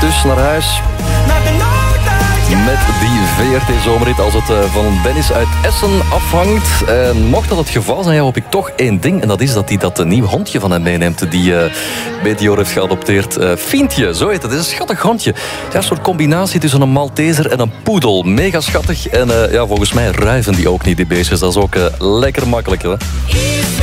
dus naar huis. Met die VRT-zomerrit als het van Dennis uit Essen afhangt. Mocht dat het geval zijn, hoop ik toch één ding. En dat is dat hij dat nieuw hondje van hem meeneemt. Die Meteor heeft geadopteerd. Fientje, zo heet het. Het is een schattig hondje. Ja, een soort combinatie tussen een Malteser en een poedel. Mega schattig. En ja, volgens mij ruiven die ook niet, die beestjes. Dat is ook lekker makkelijk, hè?